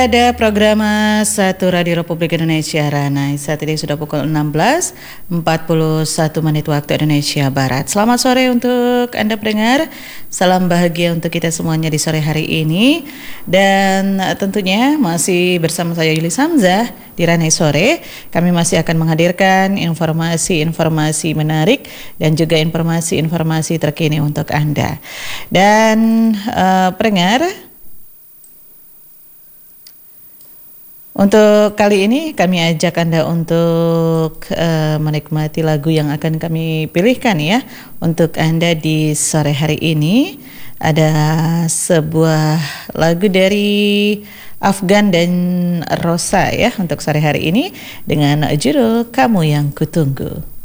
Ada program Satu Radio Republik Indonesia Ranai. Saat ini sudah pukul 16.41 menit waktu Indonesia Barat. Selamat sore untuk Anda pendengar. Salam bahagia untuk kita semuanya di sore hari ini. Dan tentunya masih bersama saya Yuli Samzah di Ranai Sore. Kami masih akan menghadirkan informasi-informasi menarik dan juga informasi-informasi terkini untuk Anda. Dan pendengar, untuk kali ini kami ajak Anda untuk menikmati lagu yang akan kami pilihkan ya untuk Anda di sore hari ini. Ada sebuah lagu dari Afgan dan Rosa ya untuk sore hari ini dengan judul Kamu Yang Kutunggu.